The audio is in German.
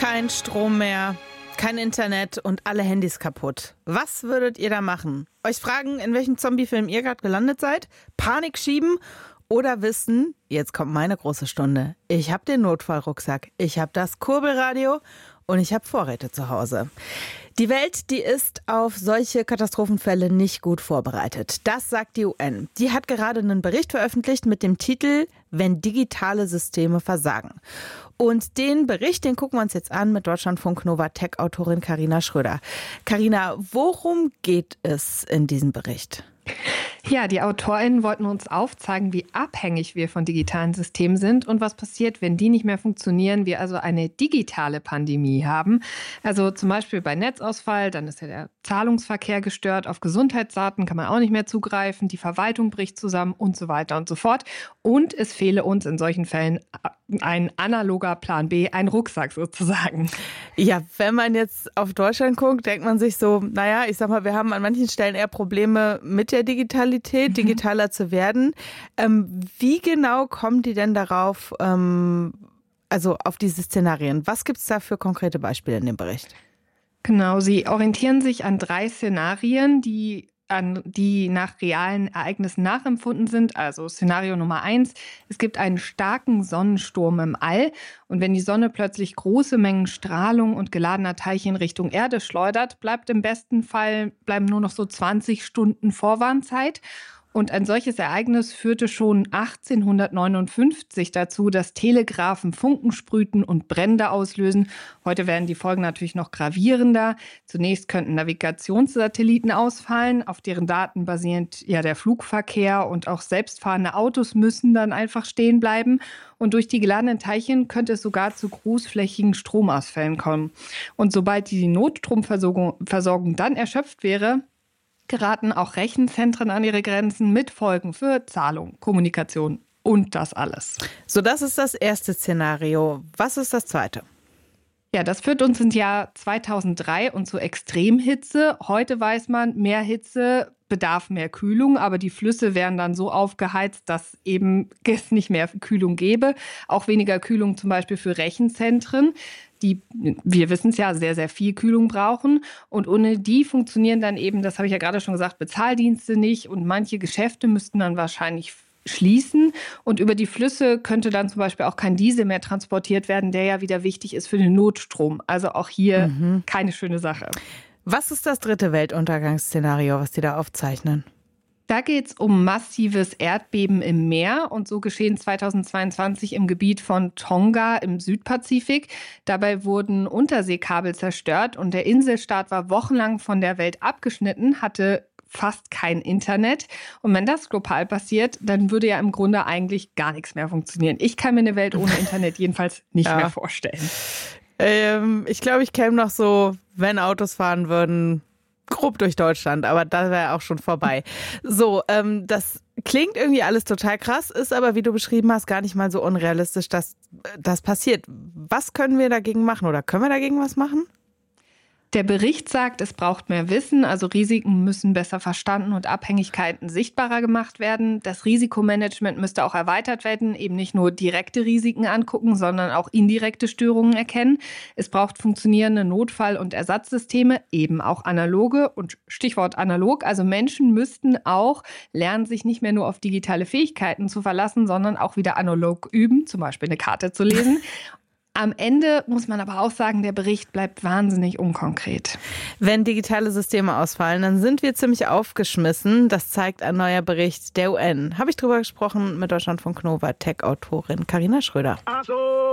Kein Strom mehr, kein Internet und alle Handys kaputt. Was würdet ihr da machen? Euch fragen, in welchem Zombie-Film ihr gerade gelandet seid? Panik schieben? Oder wissen, jetzt kommt meine große Stunde. Ich habe den Notfallrucksack, ich habe das Kurbelradio und ich habe Vorräte zu Hause. Die Welt, die ist auf solche Katastrophenfälle nicht gut vorbereitet. Das sagt die UN. Die hat gerade einen Bericht veröffentlicht mit dem Titel »Wenn digitale Systeme versagen«. Und den Bericht, den gucken wir uns jetzt an mit Deutschlandfunk Nova Tech-Autorin Carina Schröder. Carina, worum geht es in diesem Bericht? Ja, die AutorInnen wollten uns aufzeigen, wie abhängig wir von digitalen Systemen sind und was passiert, wenn die nicht mehr funktionieren, wir also eine digitale Pandemie haben. Also zum Beispiel bei Netzausfall, dann ist ja der Zahlungsverkehr gestört, auf Gesundheitsdaten kann man auch nicht mehr zugreifen, die Verwaltung bricht zusammen und so weiter und so fort. Und es fehle uns in solchen Fällen ein analoger Plan B, ein Rucksack sozusagen. Ja, wenn man jetzt auf Deutschland guckt, denkt man sich so, naja, ich sag mal, wir haben an manchen Stellen eher Probleme mit der Digitalität, digitaler zu werden. Wie genau kommen die denn darauf, also auf diese Szenarien? Was gibt es da für konkrete Beispiele in dem Bericht? Genau, sie orientieren sich an 3 Szenarien, die nach realen Ereignissen nachempfunden sind. Also Szenario Nummer 1, es gibt einen starken Sonnensturm im All und wenn die Sonne plötzlich große Mengen Strahlung und geladener Teilchen Richtung Erde schleudert, bleiben nur noch so 20 Stunden Vorwarnzeit. Und ein solches Ereignis führte schon 1859 dazu, dass Telegraphen Funken sprühten und Brände auslösen. Heute werden die Folgen natürlich noch gravierender. Zunächst könnten Navigationssatelliten ausfallen, auf deren Daten basierend ja der Flugverkehr und auch selbstfahrende Autos müssen dann einfach stehen bleiben. Und durch die geladenen Teilchen könnte es sogar zu großflächigen Stromausfällen kommen. Und sobald die Notstromversorgung dann erschöpft wäre, geraten auch Rechenzentren an ihre Grenzen mit Folgen für Zahlung, Kommunikation und das alles. So, das ist das erste Szenario. Was ist das zweite? Ja, das führt uns ins Jahr 2003 und zur Extremhitze. Heute weiß man, mehr Hitze bedarf mehr Kühlung, aber die Flüsse wären dann so aufgeheizt, dass eben es nicht mehr Kühlung gäbe. Auch weniger Kühlung zum Beispiel für Rechenzentren, die, wir wissen es ja, sehr, sehr viel Kühlung brauchen. Und ohne die funktionieren dann eben, das habe ich ja gerade schon gesagt, Bezahldienste nicht. Und manche Geschäfte müssten dann wahrscheinlich schließen. Und über die Flüsse könnte dann zum Beispiel auch kein Diesel mehr transportiert werden, der ja wieder wichtig ist für den Notstrom. Also auch hier keine schöne Sache. Was ist das dritte Weltuntergangsszenario, was die da aufzeichnen? Da geht es um massives Erdbeben im Meer und so geschehen 2022 im Gebiet von Tonga im Südpazifik. Dabei wurden Unterseekabel zerstört und der Inselstaat war wochenlang von der Welt abgeschnitten, hatte fast kein Internet. Und wenn das global passiert, dann würde ja im Grunde eigentlich gar nichts mehr funktionieren. Ich kann mir eine Welt ohne Internet jedenfalls nicht mehr vorstellen. Ich glaube, ich käme noch so, wenn Autos fahren würden, grob durch Deutschland, aber da wäre auch schon vorbei. So, das klingt irgendwie alles total krass, ist aber, wie du beschrieben hast, gar nicht mal so unrealistisch, dass das passiert. Was können wir dagegen machen oder können wir dagegen was machen? Der Bericht sagt, es braucht mehr Wissen, also Risiken müssen besser verstanden und Abhängigkeiten sichtbarer gemacht werden. Das Risikomanagement müsste auch erweitert werden, eben nicht nur direkte Risiken angucken, sondern auch indirekte Störungen erkennen. Es braucht funktionierende Notfall- und Ersatzsysteme, eben auch analoge und Stichwort analog. Also Menschen müssten auch lernen, sich nicht mehr nur auf digitale Fähigkeiten zu verlassen, sondern auch wieder analog üben, zum Beispiel eine Karte zu lesen. Am Ende muss man aber auch sagen, der Bericht bleibt wahnsinnig unkonkret. Wenn digitale Systeme ausfallen, dann sind wir ziemlich aufgeschmissen. Das zeigt ein neuer Bericht der UN. Habe ich drüber gesprochen mit Deutschlandfunk Nova Tech-Autorin Carina Schröder. Ach so.